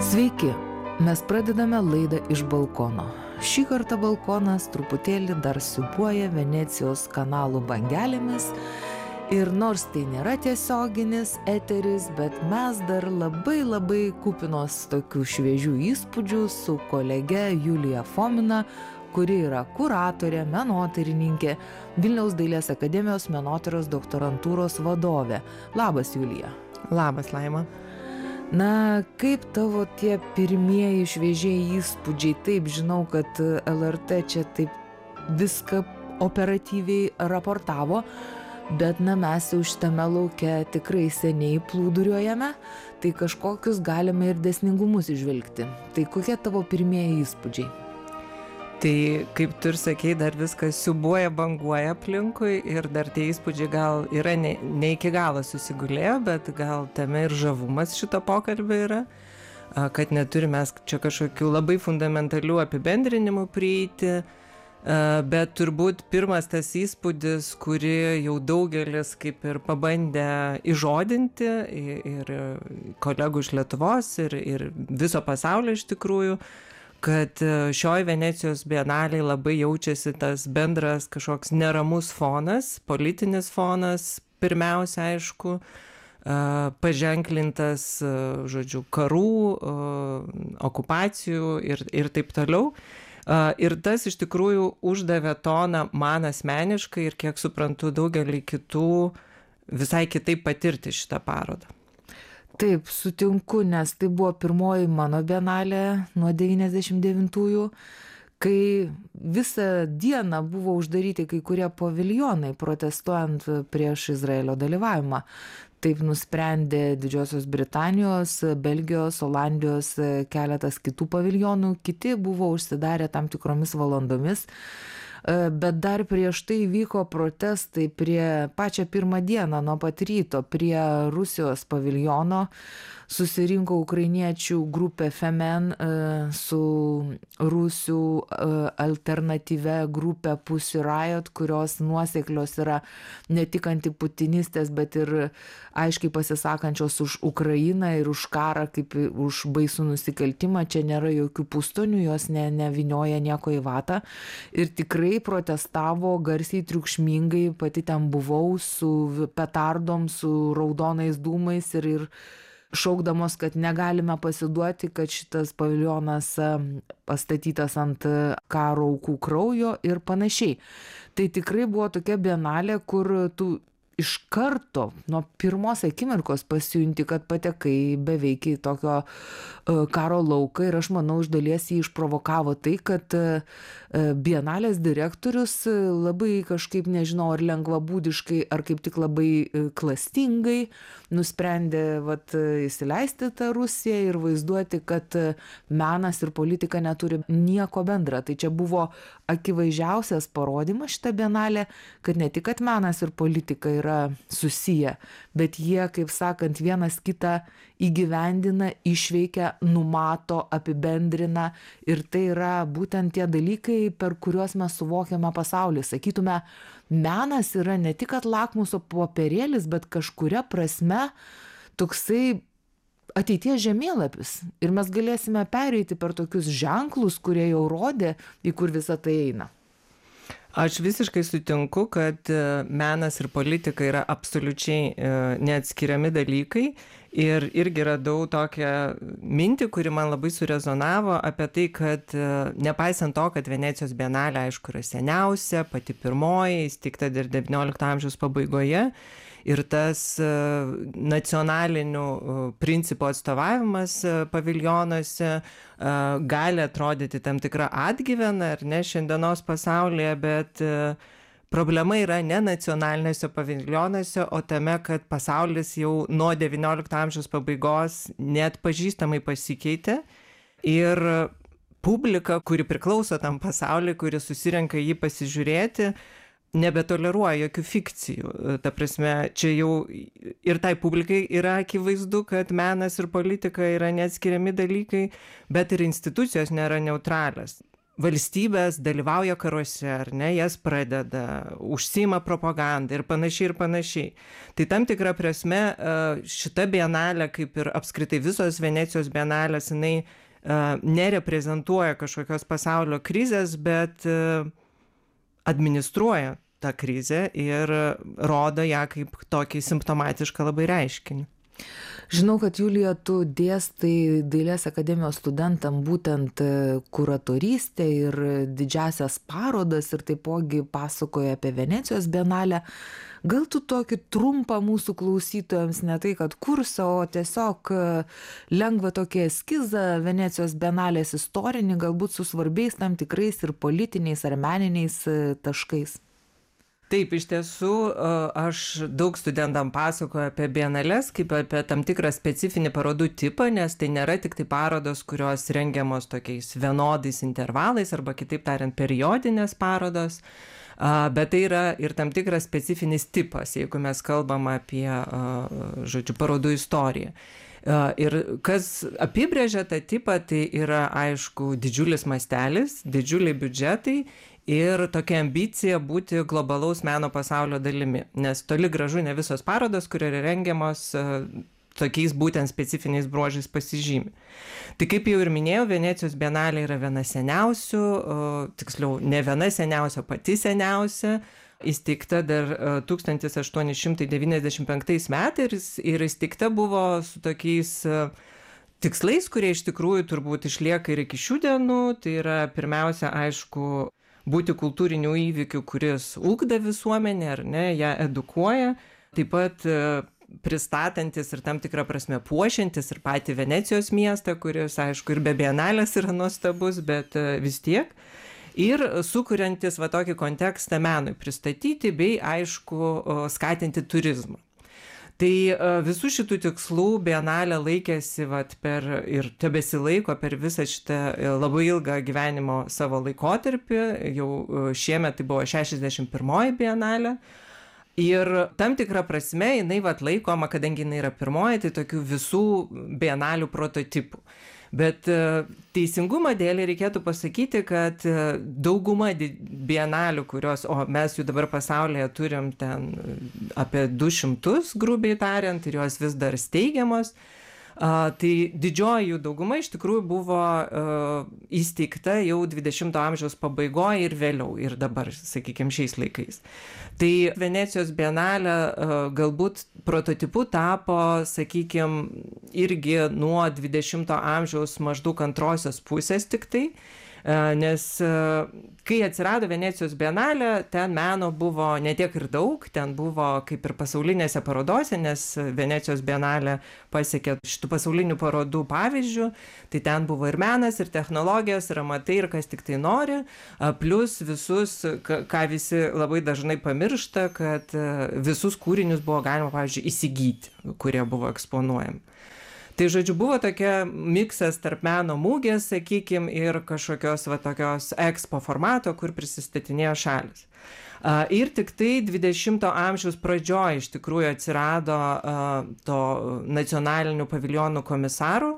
Sveiki, mes pradedame laidą iš balkono. Šį kartą balkonas truputėlį dar siūbuoja Venecijos kanalų bangelėmis ir nors tai nėra tiesioginis eteris, bet mes dar labai kupinos tokių šviežių įspūdžių su kolege Julija Fomina, kuri yra kuratorė, menotyrininkė, Vilniaus dailės akademijos menotyros doktorantūros vadovė. Labas, Julija. Labas, Laima. Na, kaip tavo tie pirmieji šviežiai įspūdžiai? Taip, žinau, kad LRT čia taip viską operatyviai raportavo, bet mes jau šitame lauke tikrai seniai plūduriuojame, tai kažkokius galime ir dėsningumus įžvelgti. Tai kokie tavo pirmieji įspūdžiai? Tai, kaip tu ir sakei, dar viskas siūbuoja, banguoja aplinkui ir dar tie įspūdžiai gal yra ne iki galo susigulėjo, bet gal tame ir žavumas šito pokalbio yra, kad neturime čia kažkokių labai fundamentalių apibendrinimų prieiti, bet turbūt pirmas tas įspūdis, kurį jau daugelis kaip ir pabandė įžodinti ir kolegų iš Lietuvos ir viso pasaulio iš tikrųjų, kad šioj Venecijos bienalėj labai jaučiasi tas bendras kažkoks neramus fonas, politinis fonas, pirmiausia, aišku, paženklintas, žodžiu, karų, okupacijų ir taip toliau. Ir tas iš tikrųjų uždavė toną man asmeniškai ir, kiek suprantu, daugelį kitų visai kitaip patirti šitą parodą. Taip, sutinku, nes tai buvo pirmoji mano bienalė nuo 99-ųjų, kai visą dieną buvo uždaryti kai kurie paviljonai, protestuojant prieš Izraelio dalyvavimą. Taip nusprendė Didžiosios Britanijos, Belgijos, Olandijos keletas kitų paviljonų, kiti buvo užsidarę tam tikromis valandomis. Bet dar prieš tai vyko protestai prie pačią pirmą dieną nuo pat ryto prie Rusijos paviljono. Susirinko ukrainiečių grupė Femen su rusų alternatyvia grupė Pussy Riot, kurios nuoseklios yra ne tik antiputinistės, bet ir aiškiai pasisakančios už Ukrainą ir už karą kaip už baisų nusikaltimą. Čia nėra jokių pustonių, jos nevinioja nieko į vatą. Ir tikrai protestavo garsiai, triukšmingai, pati ten buvau su petardom, su raudonais dūmais ir šaukdamos, kad negalime pasiduoti, kad šitas paviljonas pastatytas ant karo aukų kraujo ir panašiai. Tai tikrai buvo tokia bienalė, kur tu iš karto nuo pirmos akimirkos pasijunti, kad patekai beveik į tokio karo lauką, ir aš manau, iš dalies jį išprovokavo tai, kad bienalės direktorius labai kažkaip, nežinau, ar lengvabūdiškai, ar kaip tik labai klastingai nusprendė įsileisti tą Rusiją ir vaizduoti, kad menas ir politika neturi nieko bendra. Tai čia buvo akivaizdžiausias parodymas šitą bienalę, kad ne tik kad menas ir politika yra susiję, bet jie, kaip sakant, vienas kitą įgyvendina, išveikia, numato, apibendrina, ir tai yra būtent tie dalykai, per kuriuos mes suvokiame pasaulį. Sakytume, menas yra ne tik kad lakmuso popierėlis, bet kažkuria prasme toksai ateities žemėlapis. Ir mes galėsime pereiti per tokius ženklus, kurie jau rodė, į kur visa tai eina. Aš visiškai sutinku, kad menas ir politika yra absoliučiai neatskiriami dalykai, ir irgi radau tokią mintį, kuri man labai surezonavo apie tai, kad nepaisant to, kad Venecijos bienalė, aišku, yra seniausia, pati pirmoji, įsteigta dar XIX amžiaus pabaigoje, ir tas nacionalinių principų atstovavimas paviljonuose gali atrodyti tam tikrą atgyveną, ar ne, šiandienos pasaulyje, bet problema yra ne nacionaliniuose paviljonuose, o tame, kad pasaulis jau nuo XIX amžiaus pabaigos neatpažįstamai pasikeitė, ir publika, kuri priklauso tam pasauliui, kuri susirenka jį pasižiūrėti, nebetoleruoja jokių fikcijų. Ta prasme, čia jau ir tai publikai yra akivaizdu, kad menas ir politika yra neatskiriami dalykai, bet ir institucijos nėra neutralios. valstybės dalyvauja karuose, ar ne, jas pradeda, užsiima propagandą ir panašiai ir panašiai. Tai tam tikra prasme šita bienalė, kaip ir apskritai visos Venecijos bienalės, jinai nereprezentuoja kažkokios pasaulio krizės, bet administruoja tą krizę ir rodo ją kaip tokį simptomatišką labai reiškinį. Žinau, kad Julija, tu dėstai Dailės akademijos studentam būtent kuratorystę ir didžiasias parodas ir taipogi pasakoja apie Venecijos bienalę. Gal tu tokį trumpą mūsų klausytojams, ne tai kad kursą, o tiesiog lengvą tokį eskizą Venecijos bienalės istorinį, galbūt su svarbiais tam tikrais ir politiniais ar meniniais taškais? Taip, iš tiesų, aš daug studentam pasakoju apie bienales kaip apie tam tikrą specifinį parodų tipą, nes tai nėra tik tai parodos, kurios rengiamos tokiais vienodais intervalais arba kitaip tariant periodinės parodos, bet tai yra ir tam tikras specifinis tipas, jeigu mes kalbam apie, žodžiu, parodų istoriją. Ir kas apibrėžia tą tipą, tai yra, aišku, didžiulis mastelis, didžiuliai biudžetai ir tokia ambicija būti globalaus meno pasaulio dalimi, nes toli gražu ne visos parodos, kur yra rengiamos, tokiais būtent specifiniais bruožais pasižymi. Tai kaip jau ir minėjau, Venecijos bienalė yra viena seniausių, tiksliau, ne viena seniausia, pati seniausia, įsteigta dar 1895 metais ir įsteigta buvo su tokiais tikslais, kurie iš tikrųjų turbūt išlieka ir iki šių dienų. Tai yra pirmiausia, aišku, būti kultūrinių įvykių, kuris ugdo visuomenę, ar ne, ją edukuoja, taip pat pristatantis ir tam tikrą prasme puošiantis ir patį Venecijos miestą, kuris, aišku, ir be bienalės yra nuostabus, bet vis tiek. Ir sukuriantis va tokį kontekstą menui pristatyti bei, aišku, skatinti turizmą. Tai visų šitų tikslų bienalė laikėsi per ir tebesilaiko per visą šitą labai ilgą gyvenimo savo laikotarpį. Jau šiemet tai buvo 61 bienalė. Ir tam tikrą prasme jinai laikoma, kadangi jinai yra pirmoji, tai tokių visų bienalių prototipų. Bet teisingumo dėlei reikėtų pasakyti, kad dauguma bienalių, kurios, o mes jų dabar pasaulyje turim ten apie 200, grubiai tariant, ir jos vis dar steigiamos, tai didžioji jų dauguma iš tikrųjų buvo įsteigta jau 20-ojo amžiaus pabaigoje ir vėliau, ir dabar, sakykime, šiais laikais. Tai Venecijos bienalė galbūt prototipu tapo, sakykime, irgi nuo 20-ojo amžiaus maždaug antrosios pusės tik tai, nes kai atsirado Venecijos bienalė, ten meno buvo ne tiek ir daug, ten buvo kaip ir pasaulinėse parodose, nes Venecijos bienalė pasiekė šitų pasaulinių parodų pavyzdžių, tai ten buvo ir menas, ir technologijos, ir amatai, ir kas tik tai nori, plus visus, ką visi labai dažnai pamiršta, kad visus kūrinius buvo galima, pavyzdžiui, įsigyti, kurie buvo eksponuojami. Tai, žodžiu, buvo tokia miksas tarp meno mūgės, sakykime, ir kažkokios tokios expo formato, kur prisistatinėjo šalis. Ir tik tai 20-ojo amžiaus pradžioje iš tikrųjų atsirado to nacionalinių paviljonų komisarų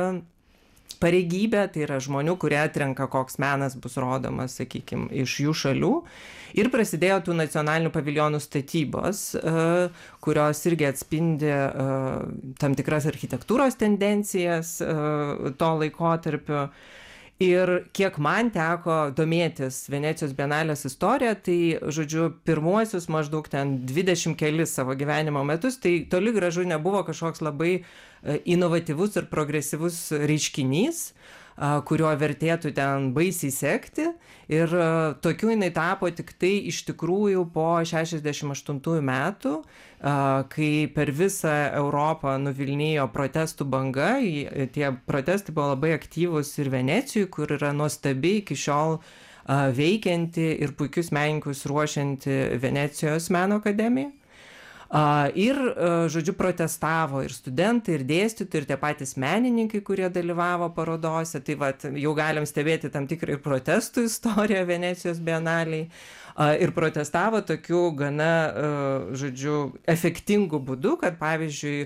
pareigybė, tai yra žmonių, kurie atrenka, koks menas bus rodomas, sakykime, iš jų šalių. Ir prasidėjo tų nacionalinių paviljonų statybos, kurios irgi atspindi tam tikras architektūros tendencijas to laikotarpio. Ir kiek man teko domėtis Venecijos bienalės istoriją, tai, žodžiu, pirmuosius maždaug ten 20 kelis savo gyvenimo metus, tai toli gražu nebuvo kažkoks labai inovatyvus ir progresyvus reiškinys, kurio vertėtų ten baisiai sekti. Ir tokiu jinai tapo tik tai iš tikrųjų po 68 metų, kai per visą Europą nuvilnijo protestų banga. Tie protestai buvo labai aktyvūs ir Venecijoje, kur yra nuostabi iki šiol veikianti ir puikius menininkus ruošianti Venecijos meno akademija. Ir, žodžiu, protestavo ir studentai, ir dėstytojai, ir tie patys menininkai, kurie dalyvavo parodose. Tai jau galim stebėti tam tikrą ir protestų istoriją Venecijos bienalėj. Ir protestavo tokiu gana, žodžiu, efektingu būdu, kad, pavyzdžiui,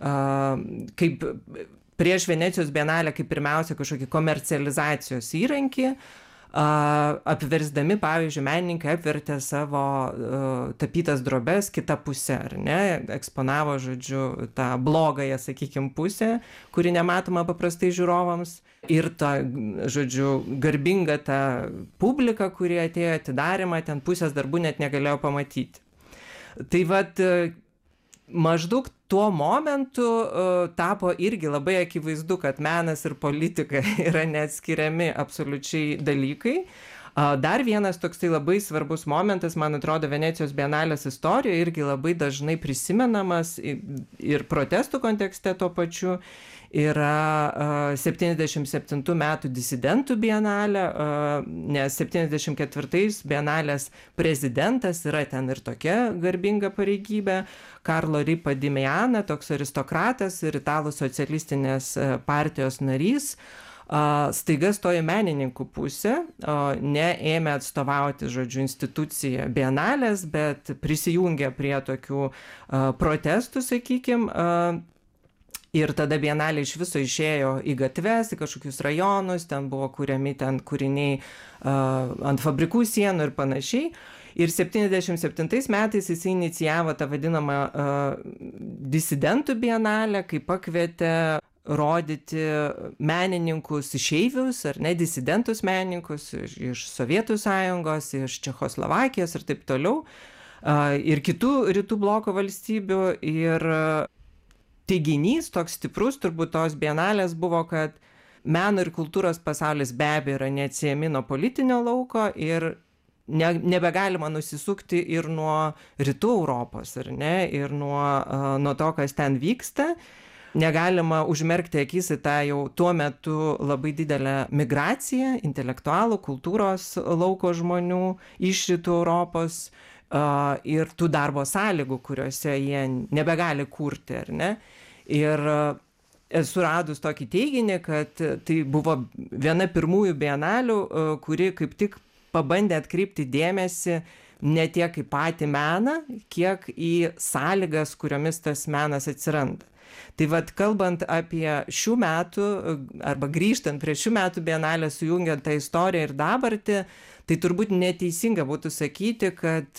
kaip prieš Venecijos bienalę, kaip pirmiausia kažkokį komercializacijos įrankį, apversdami, pavyzdžiui, menininkai apvertė savo tapytas drobes kitą pusę, ar ne, eksponavo, žodžiu, tą blogąją, sakykime, pusę, kuri nematoma paprastai žiūrovams, ir tą, žodžiu, garbingą tą publiką, kuri atėjo atidarymą, ten pusės darbų net negalėjo pamatyti. Tai vat maždaug tuo momentu tapo irgi labai akivaizdu, kad menas ir politika yra neatskiriami absoliučiai dalykai. Dar vienas toksai labai svarbus momentas, man atrodo, Venecijos bienalės istorijoje irgi labai dažnai prisimenamas ir protestų kontekste tuo pačiu, yra 77 metų disidentų bienalė, nes 74 bienalės prezidentas yra ten ir tokia garbinga pareigybė, Karlo Ripa di Meana, toks aristokratas ir italų socialistinės partijos narys, staiga stojo menininkų pusę, neėmė atstovauti, žodžiu, instituciją bienalės, bet prisijungė prie tokių protestų, sakykime. Ir tada bienalė iš viso išėjo į gatves, į kažkokius rajonus, ten buvo kuriami ten kūriniai ant fabrikų sienų ir panašiai. Ir 77 metais jis inicijavo tą vadinamą disidentų bienalę, kai pakvietė rodyti menininkus išeivius, ar ne, disidentus menininkus iš Sovietų Sąjungos, iš Čekoslovakijos ir taip toliau, ir kitų rytų bloko valstybių. Ir teiginys toks stiprus turbūt tos bienalės buvo, kad meno ir kultūros pasaulis be abejo yra neatsiejami nuo politinio lauko ir nebegalima nusisukti ir nuo rytų Europos, ar ne, ir nuo to, kas ten vyksta. Negalima užmerkti akis į tą jau tuo metu labai didelę migraciją intelektualų, kultūros lauko žmonių iš rytų Europos ir tų darbo sąlygų, kuriuose jie nebegali kurti, ar ne. Ir esu radus tokį teiginį, kad tai buvo viena pirmųjų bienalių, kuri kaip tik pabandė atkreipti dėmesį ne tiek į patį meną, kiek į sąlygas, kuriomis tas menas atsiranda. Tai vat, kalbant apie šių metų, arba grįžtant prie šių metų bienalę, sujungiant tą istoriją ir dabartį, tai turbūt neteisinga būtų sakyti, kad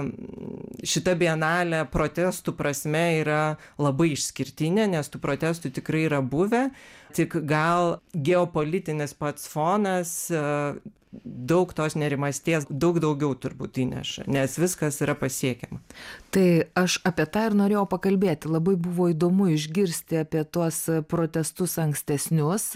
šita bienalė protestų prasme yra labai išskirtinė, nes tų protestų tikrai yra buvę, tik gal geopolitinis pats fonas daug tos nerimasties, daug daugiau turbūt įneša, nes viskas yra pasiekiama. Tai aš apie tą ir norėjau pakalbėti. Labai buvo įdomu išgirsti apie tuos protestus ankstesnius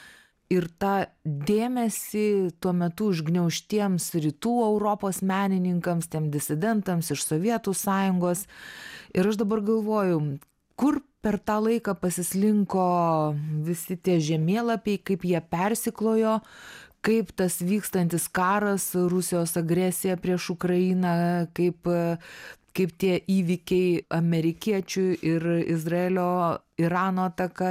ir tą dėmesį tuo metu užgniaužtiems rytų Europos menininkams, tiem disidentams iš Sovietų Sąjungos. Ir aš dabar galvoju, kur per tą laiką pasislinko visi tie žemėlapiai, kaip jie persiklojo, kaip tas vykstantis karas, Rusijos agresija prieš Ukrainą, kaip tie įvykiai amerikiečių ir Izraelio, Irano ataka